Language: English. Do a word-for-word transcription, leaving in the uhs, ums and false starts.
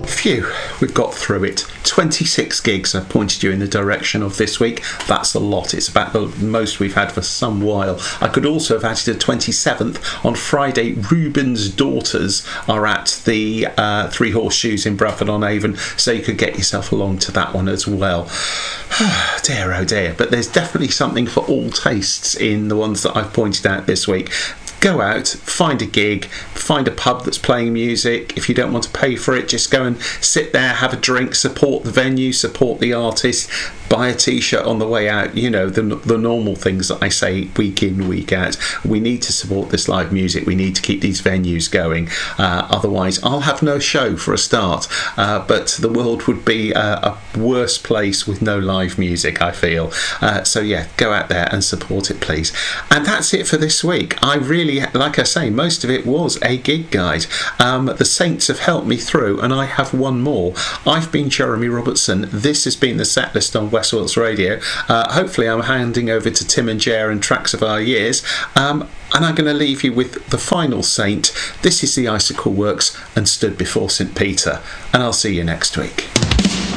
Phew, we've got through it. twenty-six gigs I've pointed you in the direction of this week. That's a lot. It's about the most we've had for some while. I could also have added a twenty-seventh. On Friday, Ruben's daughters are at the uh, Three Horseshoes in Bradford-on-Avon, so you could get yourself along to that one as well. Dear, oh dear. But there's definitely something for all tastes in the ones that I've pointed out this week. Go out, find a gig, find a pub that's playing music. If you don't want to pay for it, just go and sit there, have a drink, support the venue, support the artist, buy a t-shirt on the way out. You know, the, the normal things that I say week in, week out. We need to support this live music. We need to keep these venues going. Uh, otherwise, I'll have no show for a start. Uh, but the world would be a, a worse place with no live music, I feel. Uh, so yeah, go out there and support it, please. And that's it for this week. I really like I say, most of it was a gig guide. Um, the Saints have helped me through, and I have one more. I've been Jeremy Robertson. This has been the set list on West Wilts Radio. Uh, hopefully, I'm handing over to Tim and Jer and Tracks of Our Years. Um, and I'm going to leave you with the final Saint. This is the Icicle Works and Stood Before St Peter. And I'll see you next week.